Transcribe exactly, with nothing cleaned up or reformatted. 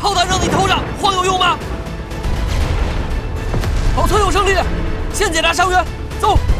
炮弹扔你头上，晃有用吗？保存有胜利，先检查伤员，走。